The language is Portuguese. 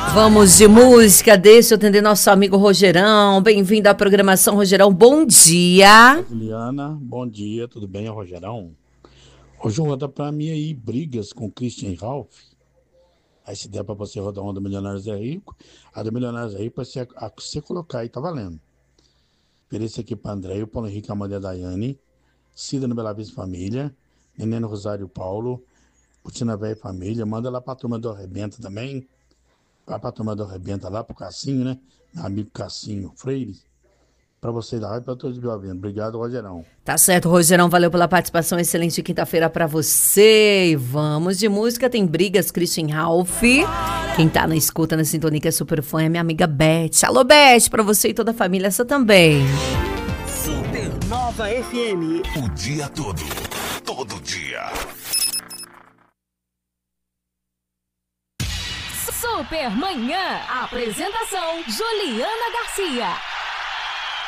Vamos de música, deixa eu atender nosso amigo Rogerão. Bem-vindo à programação, Rogerão. Bom dia. Juliana, bom dia, tudo bem, Rogerão? Hoje roda pra mim aí brigas com Christian Ralph. Aí se der pra você rodar uma do Milionários é Rico, a do Milionários é Rico, você colocar aí, tá valendo. Ofereça aqui pra André, o Paulo Henrique, a mãe da Daiane, Cida no Bela Vista Família, Nenê no Rosário Paulo, Putina Velha Família, manda lá pra turma do Arrebenta também. Vai pra turma do Arrebenta lá pro Cassinho, né? Meu amigo Cassinho Freire. Pra você da rádio, pra todos me ouvindo. Obrigado, Rogerão. Tá certo, Rogerão, valeu pela participação, excelente quinta-feira pra você. E vamos de música, tem brigas, Christian Ralph. Quem tá na escuta, na sintonia, que é super fã, é minha amiga Beth. Alô, Beth, pra você e toda a família, essa também. Supernova FM. O dia todo, todo dia. Super Manhã. Apresentação: Juliana Garcia.